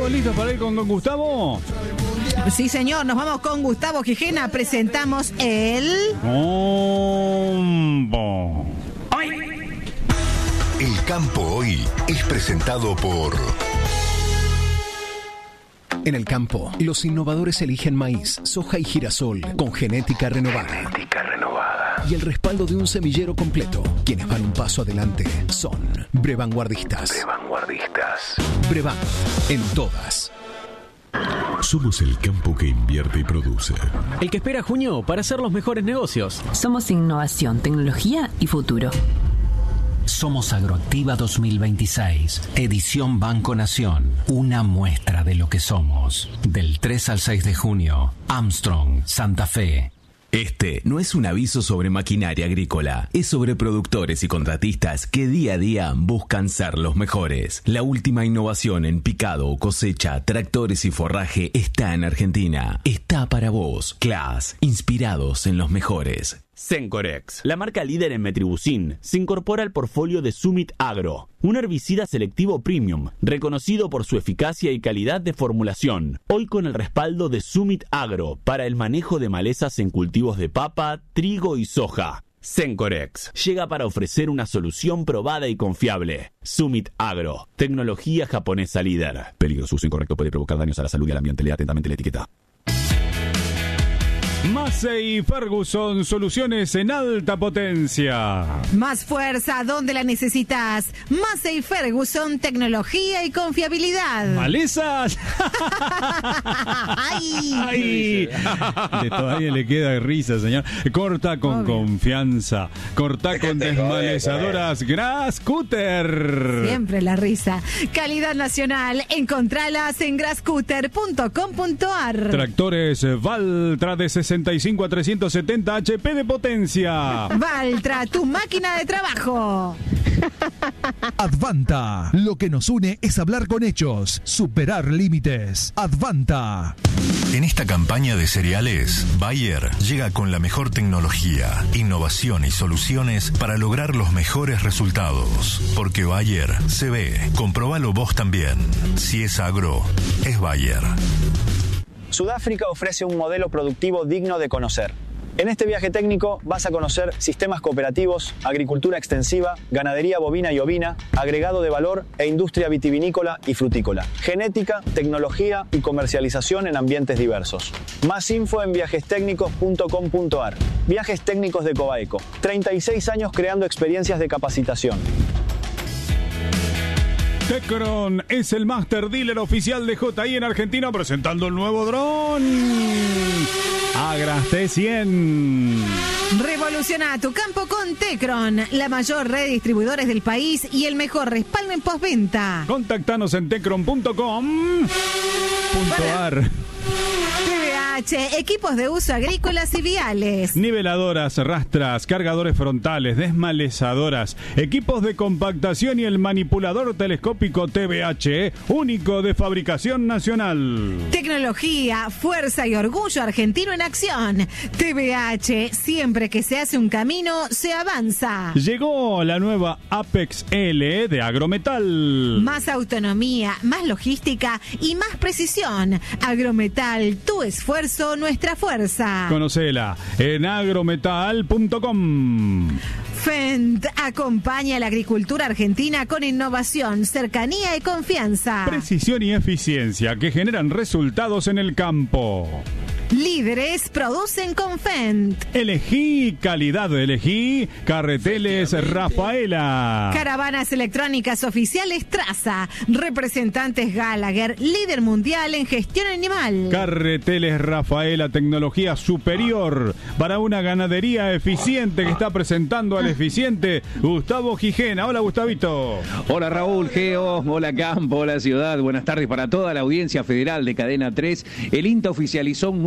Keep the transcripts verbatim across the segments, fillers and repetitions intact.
¿Todos listos para ir con Don Gustavo? Sí, señor, nos vamos con Gustavo Gijena. Presentamos el... Combo. El campo hoy es presentado por... En el campo, los innovadores eligen maíz, soja y girasol con genética renovada. Genética renovada. Y el respaldo de un semillero completo. Quienes van un paso adelante son Brevanguardistas. Brevanguardistas. Brevan, en todas. Somos el campo que invierte y produce. El que espera junio para hacer los mejores negocios. Somos innovación, tecnología y futuro. Somos Agroactiva dos mil veintiséis, edición Banco Nación, una muestra de lo que somos. Del tres al seis de junio, Armstrong, Santa Fe. Este no es un aviso sobre maquinaria agrícola, es sobre productores y contratistas que día a día buscan ser los mejores. La última innovación en picado, cosecha, tractores y forraje está en Argentina. Está para vos. Class, inspirados en los mejores. Sencorex, la marca líder en metribuzin, se incorpora al portfolio de Summit Agro, un herbicida selectivo premium, reconocido por su eficacia y calidad de formulación, hoy con el respaldo de Summit Agro para el manejo de malezas en cultivos de papa, trigo y soja. Sencorex llega para ofrecer una solución probada y confiable. Summit Agro, tecnología japonesa líder. Peligro, su uso incorrecto puede provocar daños a la salud y al ambiente. Lea atentamente la etiqueta. Massey Ferguson, soluciones en alta potencia. Más fuerza donde la necesitas. Massey Ferguson, tecnología y confiabilidad. ¿Malezas? ¡Ay! ¡Ay! De todavía le queda risa, señor. Corta con Obvio. Confianza. Corta con desmalezadoras Grass Cutter. Siempre la risa. Calidad nacional. Encontralas en grass cutter punto com punto a r. Tractores Valtra de sesenta y cinco a trescientos setenta H P de potencia. Valtra, tu máquina de trabajo. Advanta. Lo que nos une es hablar con hechos, superar límites. Advanta. En esta campaña de cereales, Bayer llega con la mejor tecnología, innovación y soluciones para lograr los mejores resultados. Porque Bayer se ve. Comprobalo vos también. Si es agro, es Bayer. Sudáfrica ofrece un modelo productivo digno de conocer. En este viaje técnico vas a conocer sistemas cooperativos, agricultura extensiva, ganadería bovina y ovina, agregado de valor e industria vitivinícola y frutícola, genética, tecnología y comercialización en ambientes diversos. Más info en viajes técnicos punto com punto a r. Viajes Técnicos de Cobaeco. treinta y seis años creando experiencias de capacitación. Tecron es el master dealer oficial de J I en Argentina, presentando el nuevo dron Agra T cien. Revoluciona tu campo con Tecron, la mayor red de distribuidores del país y el mejor respaldo en postventa. Contactanos en tecron punto com punto a r. Equipos de uso agrícolas y viales. Niveladoras, rastras, cargadores frontales, desmalezadoras, equipos de compactación y el manipulador telescópico T V H, único de fabricación nacional. Tecnología, fuerza y orgullo argentino en acción. T V H, siempre que se hace un camino, se avanza. Llegó la nueva Apex L de Agrometal. Más autonomía, más logística y más precisión. Agrometal, tu esfuerzo, nuestra fuerza. Conocela en agrometal punto com. Fendt acompaña a la agricultura argentina con innovación, cercanía y confianza. Precisión y eficiencia que generan resultados en el campo. Líderes producen con Fendt. Elegí calidad, elegí Carreteles Rafaela. Caravanas electrónicas oficiales Traza. Representantes Gallagher, líder mundial en gestión animal. Carreteles Rafaela, tecnología superior para una ganadería eficiente que está presentando al eficiente Gustavo Gijena. Hola, Gustavito. Hola, Raúl, Geo, hola, Campo, hola, Ciudad. Buenas tardes para toda la audiencia federal de Cadena tres. El INTA oficializó un nuevo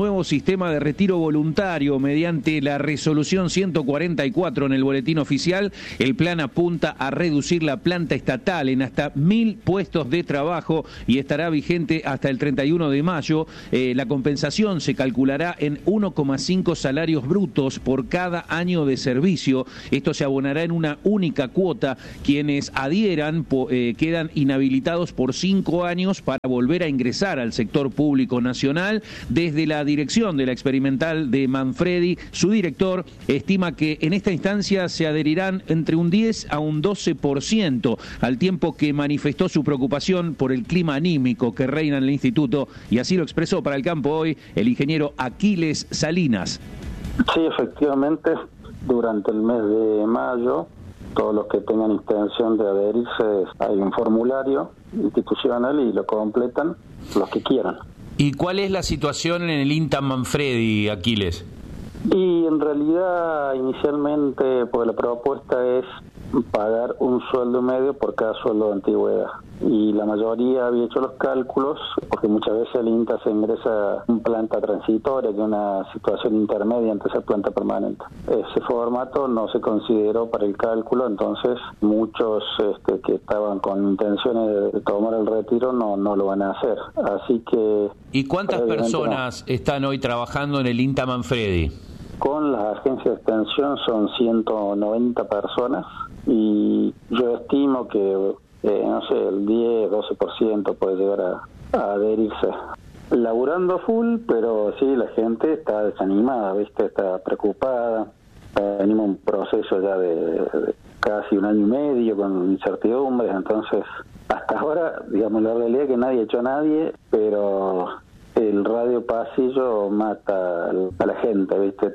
nuevo sistema de retiro voluntario mediante la resolución ciento cuarenta y cuatro en el boletín oficial. El plan apunta a reducir la planta estatal en hasta mil puestos de trabajo y estará vigente hasta el treinta y uno de mayo. Eh, la compensación se calculará en uno coma cinco salarios brutos por cada año de servicio. Esto se abonará en una única cuota. Quienes adhieran eh, quedan inhabilitados por cinco años para volver a ingresar al sector público nacional. Desde la dirección de la experimental de Manfredi, su director estima que en esta instancia se adherirán entre un diez a un doce por ciento, al tiempo que manifestó su preocupación por el clima anímico que reina en el instituto, y así lo expresó para El Campo Hoy el ingeniero Aquiles Salinas. Sí, efectivamente, durante el mes de mayo, todos los que tengan intención de adherirse, hay un formulario institucional y lo completan los que quieran. ¿Y cuál es la situación en el INTA Manfredi, Aquiles? Y en realidad, inicialmente, pues la propuesta es pagar un sueldo medio por cada sueldo de antigüedad. Y la mayoría había hecho los cálculos, porque muchas veces el INTA se ingresa en planta transitoria, que es una situación intermedia entre esa planta permanente. Ese formato no se consideró para el cálculo, entonces muchos este, que estaban con intenciones de tomar el retiro no, no lo van a hacer. Así que... ¿Y cuántas personas no. están hoy trabajando en el INTA Manfredi? Con las agencias de extensión son ciento noventa personas y yo estimo que, eh, no sé, el diez, doce por ciento puede llegar a, a adherirse. Laburando full, pero sí, la gente está desanimada, ¿viste? Está preocupada. Venimos un proceso ya de, de casi un año y medio con incertidumbres, entonces hasta ahora, digamos, la realidad es que nadie ha hecho a nadie, pero el radio pasillo mata a la gente, ¿viste?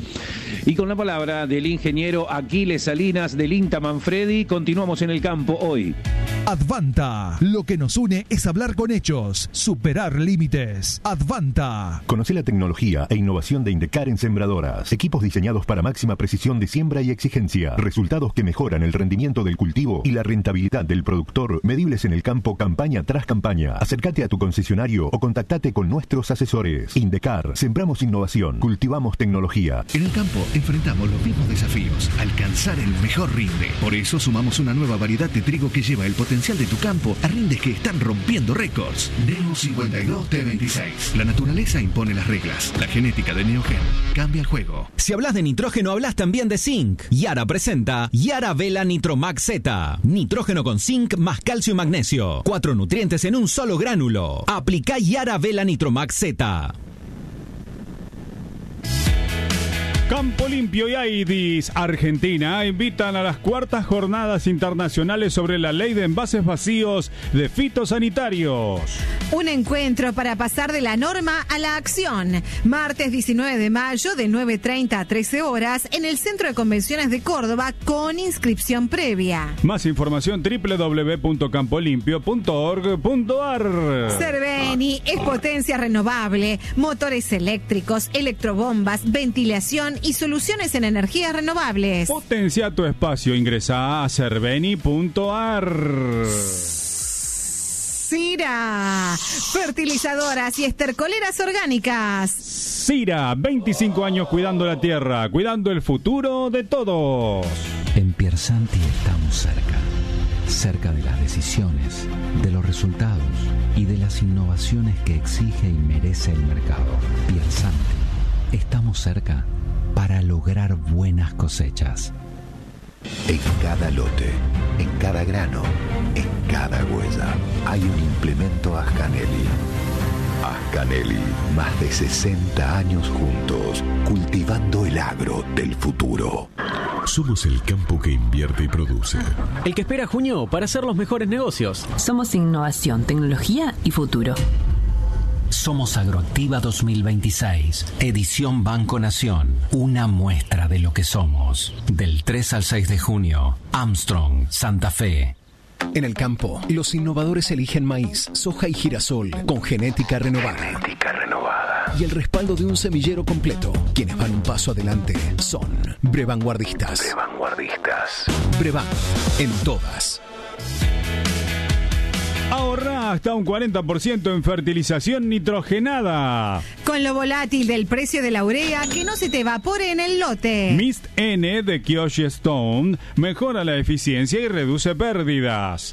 Y con la palabra del ingeniero Aquiles Salinas del INTA Manfredi, continuamos en El Campo Hoy. Advanta. Lo que nos une es hablar con hechos, superar límites. Advanta. Conoce la tecnología e innovación de Indecar en sembradoras. Equipos diseñados para máxima precisión de siembra y exigencia. Resultados que mejoran el rendimiento del cultivo y la rentabilidad del productor, medibles en el campo campaña tras campaña. Acércate a tu concesionario o contactate con nuestros asesores. Indecar. Sembramos innovación. Cultivamos tecnología. En el campo enfrentamos los mismos desafíos. Alcanzar el mejor rinde. Por eso sumamos una nueva variedad de trigo que lleva el potencial de tu campo a rindes que están rompiendo récords. Neo cincuenta y dos T veintiséis. La naturaleza impone las reglas. La genética de Neogen cambia el juego. Si hablas de nitrógeno, hablas también de zinc. Yara presenta Yara Vela Nitromax Z. Nitrógeno con zinc más calcio y magnesio. Cuatro nutrientes en un solo gránulo. Aplica Yara Vela Nitromax Z. Campo Limpio y Aidis Argentina invitan a las cuartas jornadas internacionales sobre la ley de envases vacíos de fitosanitarios. Un encuentro para pasar de la norma a la acción. Martes diecinueve de mayo de nueve treinta a trece horas en el Centro de Convenciones de Córdoba con inscripción previa. Más información doble u doble u doble u punto campo limpio punto org punto a r. Cerveni es potencia renovable, motores eléctricos, electrobombas, ventilación y soluciones en energías renovables. Potencia tu espacio. Ingresa a cerveni punto a r. Cira, fertilizadoras y estercoleras orgánicas. Cira, veinticinco años cuidando la tierra, cuidando el futuro de todos. En Piersanti estamos cerca, cerca de las decisiones, de los resultados y de las innovaciones que exige y merece el mercado. Piersanti, estamos cerca para lograr buenas cosechas. En cada lote, en cada grano, en cada huella, hay un implemento Ascanelli. Ascanelli, más de sesenta años juntos, cultivando el agro del futuro. Somos el campo que invierte y produce. El que espera junio para hacer los mejores negocios. Somos innovación, tecnología y futuro. Somos Agroactiva dos mil veintiséis, edición Banco Nación. Una muestra de lo que somos. Del tres al seis de junio, Armstrong, Santa Fe. En el campo, los innovadores eligen maíz, soja y girasol con genética renovada. Genética renovada. Y el respaldo de un semillero completo. Quienes van un paso adelante son Brevanguardistas. Brevanguardistas. Brevan, en todas. Ahorrar Hasta un cuarenta por ciento en fertilización nitrogenada. Con lo volátil del precio de la urea, que no se te evapore en el lote. Mist N de Kiyoshi Stone mejora la eficiencia y reduce pérdidas.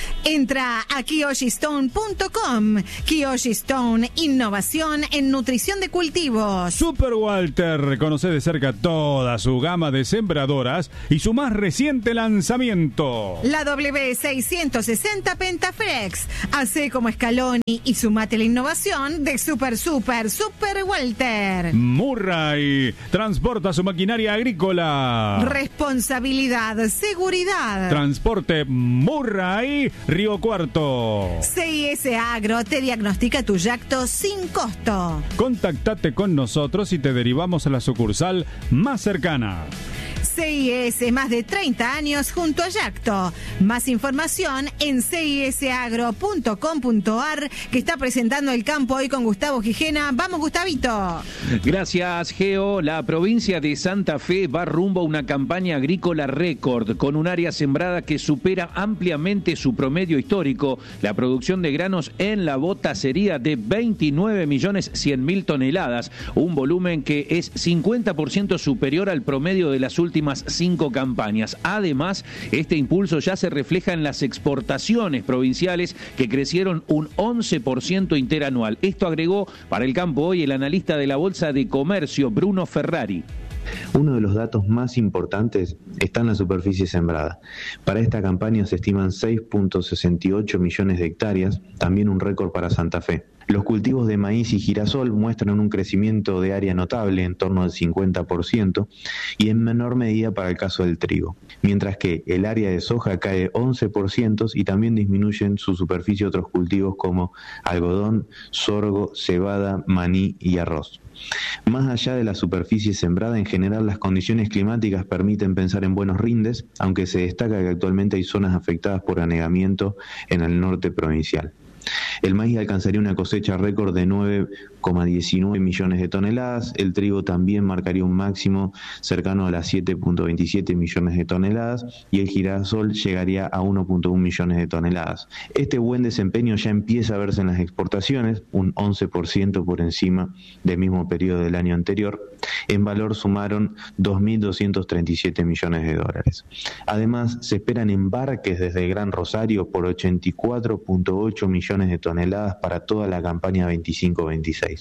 Entra a kiyoshi stone punto com. Kiyoshi Stone, innovación en nutrición de cultivos. Super Walter conoce de cerca toda su gama de sembradoras y su más reciente lanzamiento. La W seiscientos sesenta Pentaflex. Hace como Scaloni y sumate la innovación de Super Super Super Walter. Murray transporta su maquinaria agrícola. Responsabilidad, seguridad. Transporte Murray, Río Cuarto. C I S Agro te diagnostica tu yacto sin costo. Contactate con nosotros y te derivamos a la sucursal más cercana. C I S, más de treinta años junto a Yacto. Más información en c i s agro punto com punto a r, que está presentando el campo hoy con Gustavo Gijena. Vamos, Gustavito. Gracias, Geo. La provincia de Santa Fe va rumbo a una campaña agrícola récord, con un área sembrada que supera ampliamente su promedio histórico. La producción de granos en la bota sería de veintinueve millones cien mil toneladas, un volumen que es cincuenta por ciento superior al promedio de las últimas cinco campañas. Además, este impulso ya se refleja en las exportaciones provinciales, que crecieron un once por ciento interanual. Esto agregó para el campo hoy el analista de la Bolsa de Comercio, Bruno Ferrari. Uno de los datos más importantes está en la superficie sembrada. Para esta campaña se estiman seis punto sesenta y ocho millones de hectáreas, también un récord para Santa Fe. Los cultivos de maíz y girasol muestran un crecimiento de área notable, en torno al cincuenta por ciento, y en menor medida para el caso del trigo, mientras que el área de soja cae once por ciento y también disminuyen su superficie otros cultivos como algodón, sorgo, cebada, maní y arroz. Más allá de la superficie sembrada, en general las condiciones climáticas permiten pensar en buenos rindes, aunque se destaca que actualmente hay zonas afectadas por anegamiento en el norte provincial. El maíz alcanzaría una cosecha récord de nueve coma diecinueve millones de toneladas, el trigo también marcaría un máximo cercano a las siete punto veintisiete millones de toneladas y el girasol llegaría a uno punto uno millones de toneladas. Este buen desempeño ya empieza a verse en las exportaciones, un once por ciento por encima del mismo periodo del año anterior. En valor sumaron dos mil doscientos treinta y siete millones de dólares. Además, se esperan embarques desde el Gran Rosario por ochenta y cuatro punto ocho millones de toneladas para toda la campaña veinticinco veintiséis.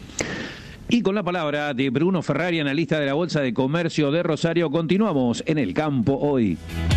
Y con la palabra de Bruno Ferrari, analista de la Bolsa de Comercio de Rosario, continuamos en el campo hoy.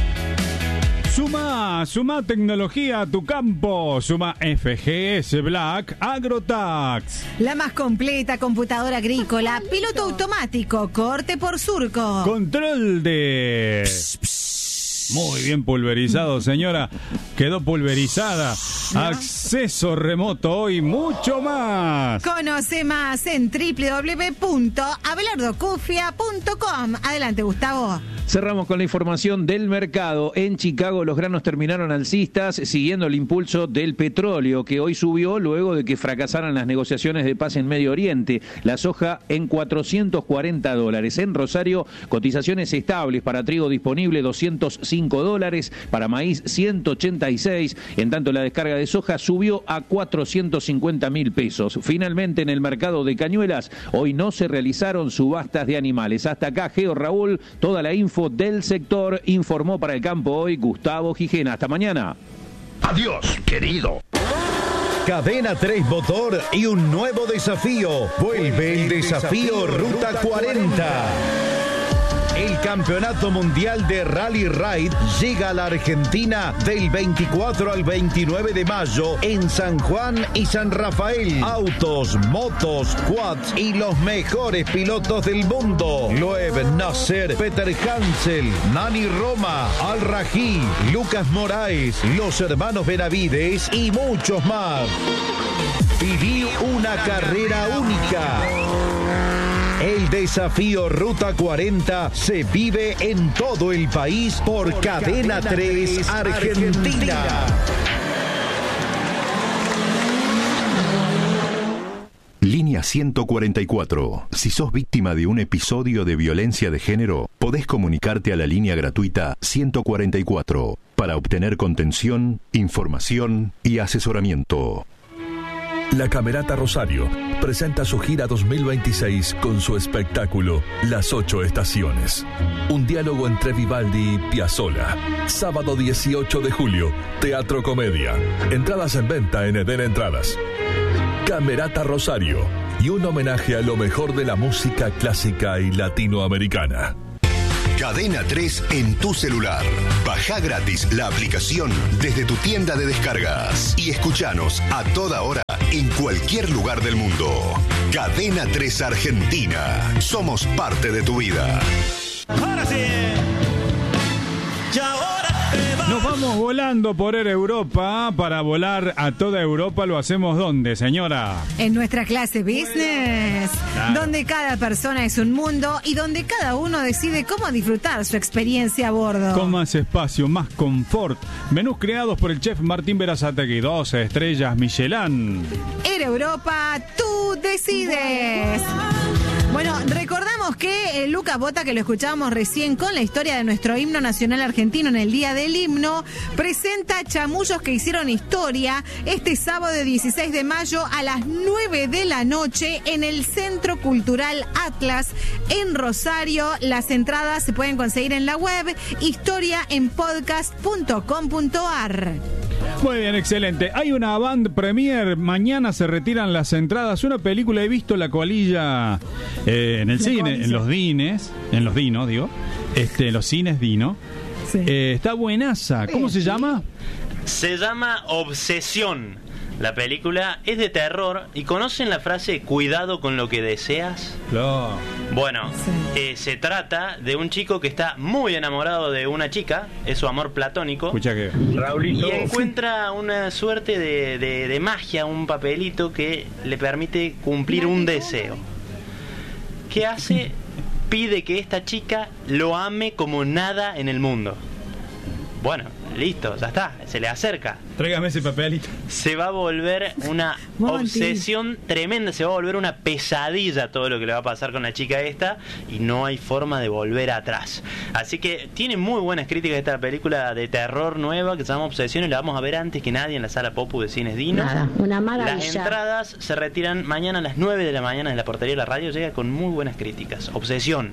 Suma, suma tecnología a tu campo. Suma F G S Black AgroTax. La más completa computadora agrícola, piloto automático, corte por surco. Control de... Pss, pss. Muy bien pulverizado, señora. Quedó pulverizada. ¿No? Acceso remoto y mucho más. Conoce más en doble u doble u doble u punto abelardo cufia punto com. Adelante, Gustavo. Cerramos con la información del mercado. En Chicago los granos terminaron alcistas, siguiendo el impulso del petróleo, que hoy subió luego de que fracasaran las negociaciones de paz en Medio Oriente. La soja en cuatrocientos cuarenta dólares. En Rosario, cotizaciones estables para trigo disponible doscientos cinco dólares, para maíz ciento ochenta y seis. En tanto, la descarga de soja subió a cuatrocientos cincuenta mil pesos. Finalmente, en el mercado de cañuelas, hoy no se realizaron subastas de animales. Hasta acá, Geo Raúl, toda la info del sector, informó para el campo hoy Gustavo Gijena. Hasta mañana. Adiós, querido. Cadena tres Motor y un nuevo desafío. Vuelve el desafío Ruta cuarenta. El Campeonato Mundial de Rally Ride llega a la Argentina del veinticuatro al veintinueve de mayo en San Juan y San Rafael. Autos, motos, quads y los mejores pilotos del mundo. Loeb Nasser, Peter Hansel, Nani Roma, Al Rají, Lucas Moraes, los hermanos Benavides y muchos más. Viví una carrera única. El desafío Ruta cuarenta se vive en todo el país por, por Cadena, Cadena tres Argentina. Argentina. Línea ciento cuarenta y cuatro. Si sos víctima de un episodio de violencia de género, podés comunicarte a la línea gratuita ciento cuarenta y cuatro. Para para obtener contención, información y asesoramiento. La Camerata Rosario presenta su gira dos mil veintiséis con su espectáculo Las Ocho Estaciones. Un diálogo entre Vivaldi y Piazzolla. Sábado dieciocho de julio, Teatro Comedia. Entradas en venta en Eden Entradas. Camerata Rosario y un homenaje a lo mejor de la música clásica y latinoamericana. Cadena tres en tu celular. Baja gratis la aplicación desde tu tienda de descargas y escuchanos a toda hora en cualquier lugar del mundo. Cadena tres Argentina. Somos parte de tu vida. Ahora sí. Y ahora nos vamos volando por Air Europa. Para volar a toda Europa, ¿lo hacemos dónde, señora? En nuestra clase Business, claro. Donde cada persona es un mundo y donde cada uno decide cómo disfrutar su experiencia a bordo. Con más espacio, más confort. Menús creados por el chef Martín Berazategui. doce estrellas Michelin. Air Europa, tú decides. Bueno, recordamos que eh, Luca Bota, que lo escuchábamos recién con la historia de nuestro himno nacional argentino en el Día del Himno, presenta Chamullos que hicieron historia este sábado dieciséis de mayo a las nueve de la noche en el Centro Cultural Atlas en Rosario. Las entradas se pueden conseguir en la web historia en podcast punto com punto ar. Muy bien, excelente. Hay una band premier, mañana se retiran las entradas. Una película, he visto La Colilla eh, en el la cine, colilla. en los dines, en los dinos, digo, este, los cines Dino. Sí. Eh, está buenaza. ¿Cómo se llama? Se llama Obsesión. La película es de terror. ¿Y conocen la frase cuidado con lo que deseas? No. Bueno, sí. eh, se trata de un chico que está muy enamorado de una chica. Es su amor platónico. Escucha que Raulito. Y encuentra una suerte de, de, de magia, un papelito que le permite cumplir un deseo. ¿Qué hace? Pide que esta chica lo ame como nada en el mundo. Bueno, listo, ya está, se le acerca. Tráigame ese papelito. Se va a volver una obsesión tremenda, se va a volver una pesadilla todo lo que le va a pasar con la chica esta y no hay forma de volver atrás. Así que tiene muy buenas críticas esta película de terror nueva que se llama Obsesión y la vamos a ver antes que nadie en la sala Popu de Cines Dino. Nada, una maravilla. Las entradas se retiran mañana a las nueve de la mañana en la portería de la radio, llega con muy buenas críticas. Obsesión.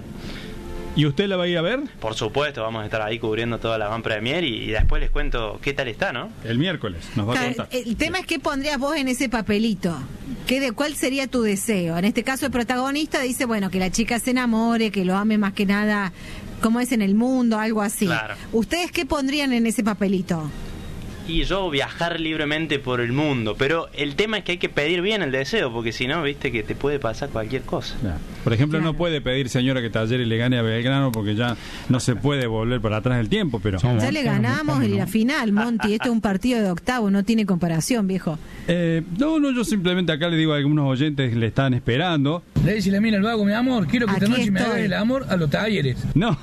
¿Y usted la va a ir a ver? Por supuesto, vamos a estar ahí cubriendo toda la van premier y, y después les cuento qué tal está, ¿no? El miércoles nos va a contar. El tema es qué pondrías vos en ese papelito. ¿Qué de cuál sería tu deseo? En este caso el protagonista dice, bueno, que la chica se enamore, que lo ame más que nada como es en el mundo, algo así. Claro. ¿Ustedes qué pondrían en ese papelito? Y yo viajar libremente por el mundo, pero el tema es que hay que pedir bien el deseo, porque si no, viste que te puede pasar cualquier cosa. Claro. Por ejemplo, claro. No puede pedir, señora, que Talleres le gane a Belgrano, porque ya no se puede volver para atrás del tiempo, pero... Ya le ganamos en la final, Monty, este es un partido de octavo, no tiene comparación, viejo. Eh, no, no, yo simplemente acá le digo a algunos oyentes que le están esperando. Le dice, mira el vago, mi amor, quiero que esta noche estoy. Me hagas el amor a los Talleres. No.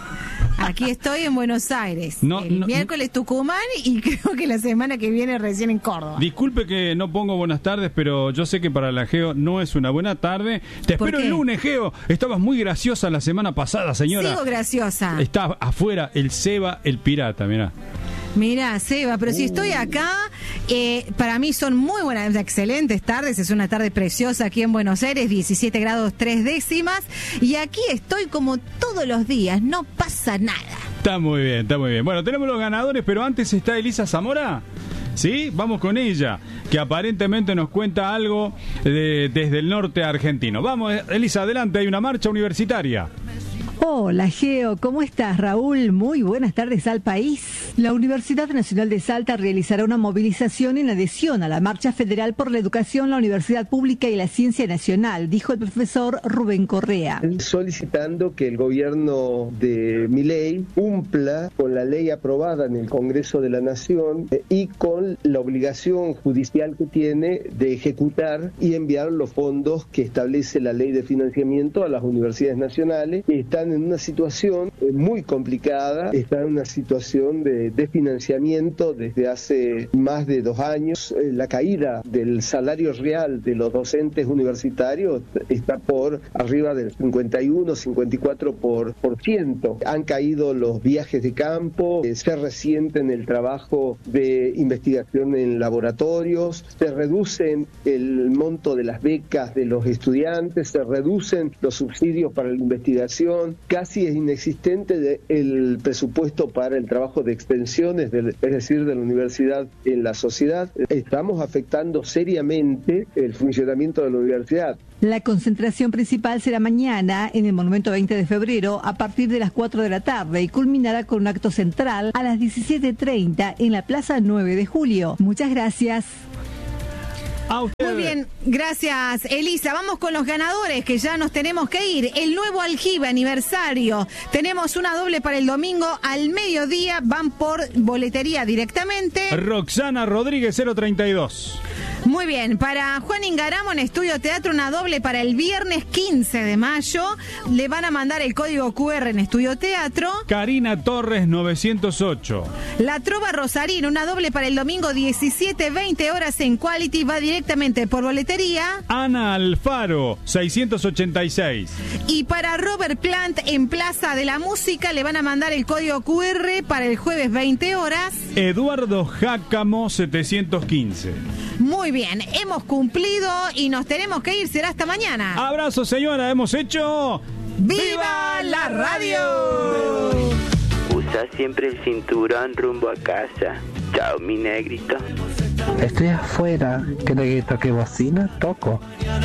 Aquí estoy en Buenos Aires, no, el no, miércoles Tucumán y creo que la semana que viene recién en Córdoba. Disculpe que no pongo buenas tardes, pero yo sé que para la Geo no es una buena tarde. Te espero el lunes, Geo. Estabas muy graciosa la semana pasada, señora. Sigo graciosa. Está afuera el Seba, el pirata, mirá. Mira, Seba, pero uh. si estoy acá, eh, para mí son muy buenas, excelentes tardes. Es una tarde preciosa aquí en Buenos Aires, diecisiete grados tres décimas. Y aquí estoy como todos los días, no pasa nada. Está muy bien, está muy bien. Bueno, tenemos los ganadores, pero antes está Elisa Zamora. ¿Sí? Vamos con ella, que aparentemente nos cuenta algo de, desde el norte argentino. Vamos, Elisa, adelante, hay una marcha universitaria. Hola Geo, ¿cómo estás, Raúl? Muy buenas tardes al país. La Universidad Nacional de Salta realizará una movilización en adhesión a la Marcha Federal por la Educación, la Universidad Pública y la Ciencia Nacional, dijo el profesor Rubén Correa. Solicitando que el gobierno de Milei cumpla con la ley aprobada en el Congreso de la Nación eh, y con la obligación judicial que tiene de ejecutar y enviar los fondos que establece la ley de financiamiento a las universidades nacionales que están en una situación eh, muy complicada, está en una situación de desfinanciamiento desde hace más de dos años. Eh, la caída del salario real de los docentes universitarios está por arriba del cincuenta y uno, cincuenta y cuatro por, por ciento. Han caído los viajes de campo, eh, se resienten el trabajo de investigación en laboratorios, se reducen el monto de las becas de los estudiantes, se reducen los subsidios para la investigación, casi es inexistente de, el presupuesto para el trabajo de extensiones, de, es decir, de la universidad en la sociedad. Estamos afectando seriamente el funcionamiento de la universidad. La concentración principal será mañana en el Monumento veinte de febrero a partir de las cuatro de la tarde y culminará con un acto central a las diecisiete treinta en la Plaza nueve de Julio. Muchas gracias. Muy bien, gracias Elisa. Vamos con los ganadores que ya nos tenemos que ir. El nuevo aljibe aniversario. Tenemos una doble para el domingo al mediodía. Van por boletería directamente. Roxana Rodríguez cero treinta y dos. Muy bien, para Juan Ingaramo en Estudio Teatro una doble para el viernes quince de mayo. Le van a mandar el código cu erre en Estudio Teatro. Karina Torres novecientos ocho. La Trova Rosarino, una doble para el domingo diecisiete, veinte horas en Quality, va directamente por boletería. Ana Alfaro seiscientos ochenta y seis. Y para Robert Plant en Plaza de la Música le van a mandar el código cu erre para el jueves veinte horas. Eduardo Jácamo setecientos quince. Muy bien, hemos cumplido y nos tenemos que ir, será hasta mañana. Abrazo señora, hemos hecho... ¡Viva la radio! Usa siempre el cinturón rumbo a casa. Chao, mi negrito. Estoy afuera. ¿Querés que toque bocina? Toco.